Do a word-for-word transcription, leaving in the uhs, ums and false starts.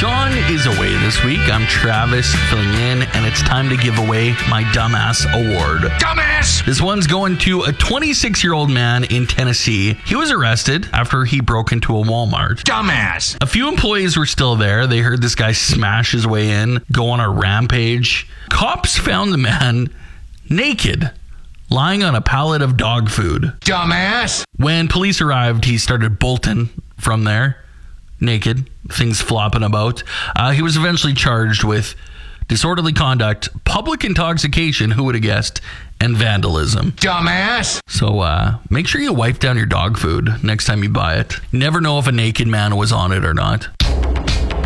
Sean is away this week. I'm Travis filling in, and it's time to give away my Dumbass Award. Dumbass! This one's going to a twenty-six-year-old man in Tennessee. He was arrested after he broke into a Walmart. Dumbass! A few employees were still there. They heard this guy smash his way in, go on a rampage. Cops found the man naked, lying on a pallet of dog food. Dumbass! When police arrived, he started bolting from there, naked, things flopping about. Uh, he was eventually charged with disorderly conduct, public intoxication, who would have guessed, and vandalism. Dumbass! So uh, make sure you wipe down your dog food next time you buy it. You never know if a naked man was on it or not.